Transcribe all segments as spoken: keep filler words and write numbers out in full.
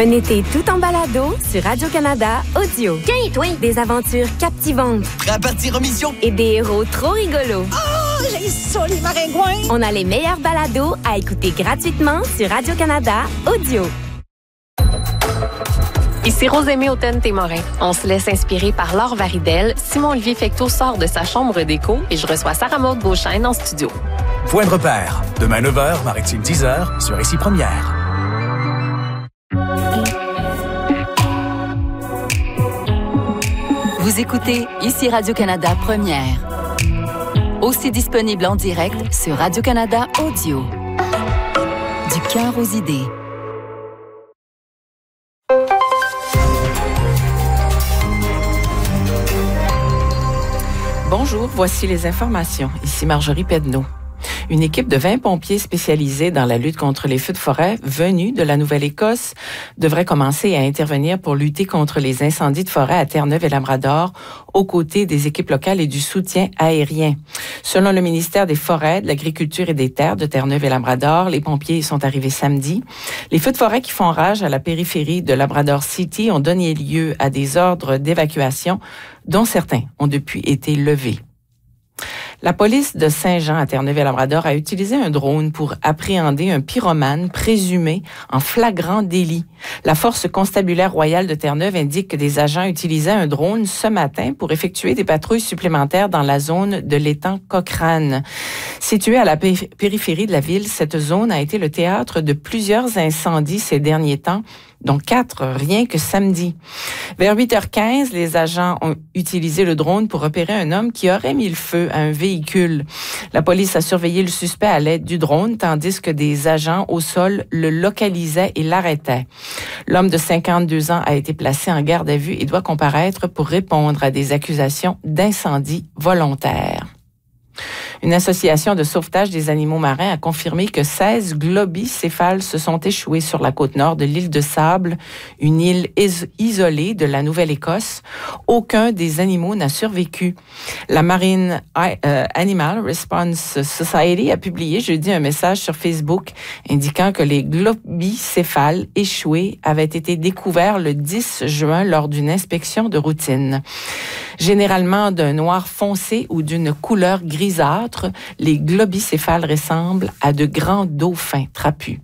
Un été tout en balado sur Radio-Canada Audio. Tiens, toi! Des aventures captivantes. Prêt à partir en mission? Et des héros trop rigolos. Oh, j'ai ça, les maringouins! On a les meilleurs balados à écouter gratuitement sur Radio-Canada Audio. Ici Rosémée Automne-Témorin. On se laisse inspirer par Laure Varidel. Simon-Olivier Fecteau sort de sa chambre d'écho et je reçois Sarah-Maud Beauchesne en studio. Point de repère. Demain neuf heures, Maritime dix heures, sur Ici Première. Vous écoutez Ici Radio-Canada Première. Aussi disponible en direct sur Radio-Canada Audio. Du cœur aux idées. Bonjour, voici les informations. Ici Marjorie Pedneau. Une équipe de vingt pompiers spécialisés dans la lutte contre les feux de forêt venus de la Nouvelle-Écosse devrait commencer à intervenir pour lutter contre les incendies de forêt à Terre-Neuve et Labrador, aux côtés des équipes locales et du soutien aérien. Selon le ministère des Forêts, de l'Agriculture et des Terres de Terre-Neuve et Labrador, les pompiers sont arrivés samedi. Les feux de forêt qui font rage à la périphérie de Labrador City ont donné lieu à des ordres d'évacuation, dont certains ont depuis été levés. La police de Saint-Jean à Terre-Neuve et Labrador a utilisé un drone pour appréhender un pyromane présumé en flagrant délit. La force constabulaire royale de Terre-Neuve indique que des agents utilisaient un drone ce matin pour effectuer des patrouilles supplémentaires dans la zone de l'étang Cochrane. Située à la pé- périphérie de la ville, cette zone a été le théâtre de plusieurs incendies ces derniers temps, dont quatre rien que samedi. Vers huit heures quinze, les agents ont utilisé le drone pour repérer un homme qui aurait mis le feu à un véhicule. La police a surveillé le suspect à l'aide du drone, tandis que des agents au sol le localisaient et l'arrêtaient. L'homme de cinquante-deux ans a été placé en garde à vue et doit comparaître pour répondre à des accusations d'incendie volontaire. Une association de sauvetage des animaux marins a confirmé que seize globicéphales se sont échoués sur la côte nord de l'île de Sable, une île is- isolée de la Nouvelle-Écosse. Aucun des animaux n'a survécu. La Marine euh, Animal Response Society a publié jeudi un message sur Facebook indiquant que les globicéphales échoués avaient été découverts le dix juin lors d'une inspection de routine. Généralement d'un noir foncé ou d'une couleur grisâtre, les globicéphales ressemblent à de grands dauphins trapus.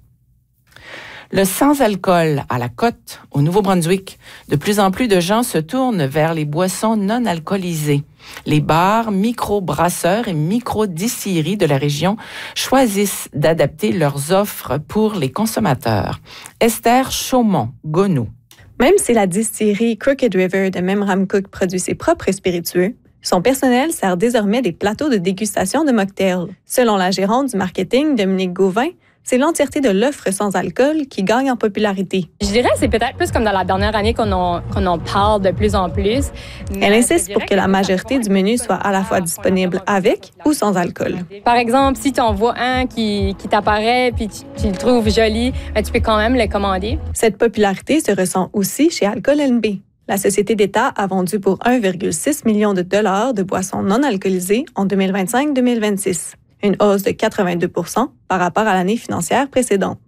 Le sans-alcool à la côte, au Nouveau-Brunswick, de plus en plus de gens se tournent vers les boissons non alcoolisées. Les bars, micro-brasseurs et micro-distilleries de la région choisissent d'adapter leurs offres pour les consommateurs. Esther Chaumont-Gonneau. Même si la distillerie Crooked River de Memramcook produit ses propres spiritueux, son personnel sert désormais des plateaux de dégustation de mocktails. Selon la gérante du marketing, Dominique Gauvin, c'est l'entièreté de l'offre sans alcool qui gagne en popularité. Je dirais que c'est peut-être plus comme dans la dernière année qu'on en, qu'on en parle de plus en plus. Elle insiste pour que la majorité du menu soit à la fois disponible avec ou sans alcool. Par exemple, si tu en vois un qui, qui t'apparaît puis tu, tu le trouves joli, ben, tu peux quand même le commander. Cette popularité se ressent aussi chez Alcool N B. La société d'État a vendu pour un virgule six million de dollars de boissons non alcoolisées en deux mille vingt-cinq deux mille vingt-six, une hausse de quatre-vingt-deux pour cent par rapport à l'année financière précédente.